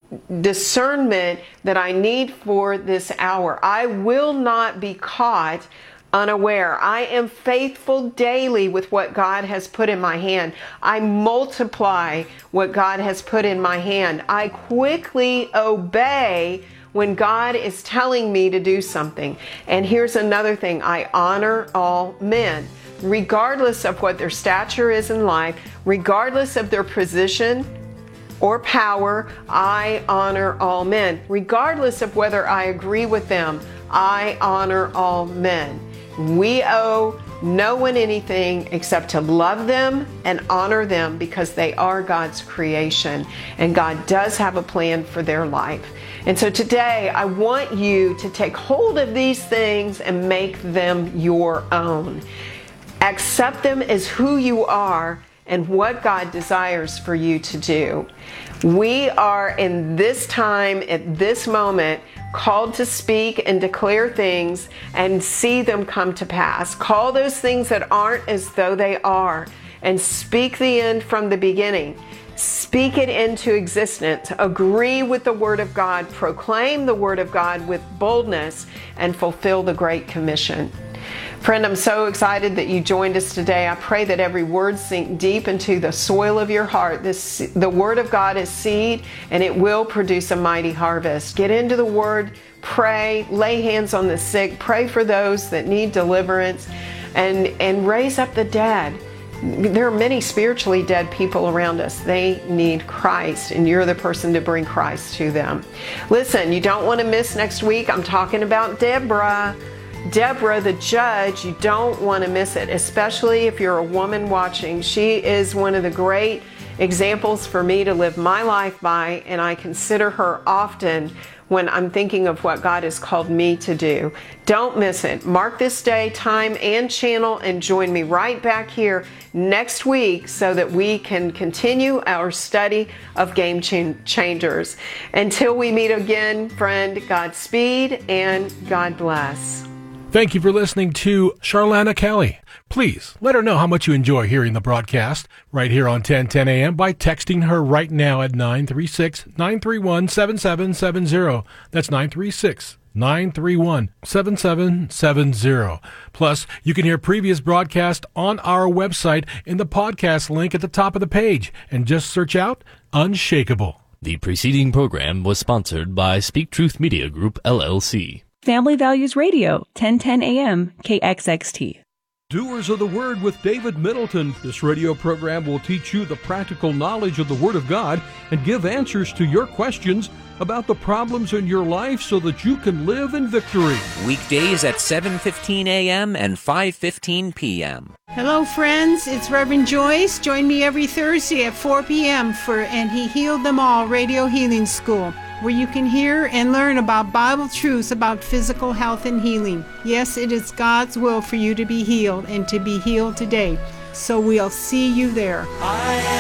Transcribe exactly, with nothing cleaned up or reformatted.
discernment that I need for this hour. I will not be caught unaware. I am faithful daily with what God has put in my hand. I multiply what God has put in my hand. I quickly obey when God is telling me to do something. And here's another thing. I honor all men, regardless of what their stature is in life, regardless of their position or power. I honor all men. Regardless of whether I agree with them, I honor all men. We owe no one anything except to love them and honor them because they are God's creation, and God does have a plan for their life. And so today I want you to take hold of these things and make them your own. Accept them as who you are and what God desires for you to do. We are in this time, at this moment, called to speak and declare things and see them come to pass. Call those things that aren't as though they are, and speak the end from the beginning. Speak it into existence. Agree with the Word of God. Proclaim the Word of God with boldness and fulfill the Great Commission. Friend, I'm so excited that you joined us today. I pray that every word sink deep into the soil of your heart. This, the Word of God is seed, and it will produce a mighty harvest. Get into the Word, pray, lay hands on the sick, pray for those that need deliverance, and, and raise up the dead. There are many spiritually dead people around us. They need Christ, and you're the person to bring Christ to them. Listen, you don't want to miss next week. I'm talking about Deborah. Deborah, the judge. You don't want to miss it, especially if you're a woman watching. She is one of the great examples for me to live my life by, and I consider her often when I'm thinking of what God has called me to do. Don't miss it. Mark this day, time, and channel, and join me right back here next week so that we can continue our study of Game Changers. Until we meet again, friend, Godspeed and God bless. Thank you for listening to Charlana Kelly. Please let her know how much you enjoy hearing the broadcast right here on ten ten a.m. by texting her right now at nine three six, nine three one, seven seven seven zero. That's nine three six, nine three one, seven seven seven zero. Plus, you can hear previous broadcasts on our website in the podcast link at the top of the page, and just search out Unshakable. The preceding program was sponsored by Speak Truth Media Group, L L C. Family Values Radio, ten ten a.m., K X X T. Doers of the Word with David Middleton. This radio program will teach you the practical knowledge of the Word of God and give answers to your questions about the problems in your life so that you can live in victory. Weekdays at seven fifteen a.m. and five fifteen p.m. Hello, friends. It's Reverend Joyce. Join me every Thursday at four p.m. for And He Healed Them All Radio Healing School, where you can hear and learn about Bible truths about physical health and healing. Yes, it is God's will for you to be healed and to be healed today. So we'll see you there.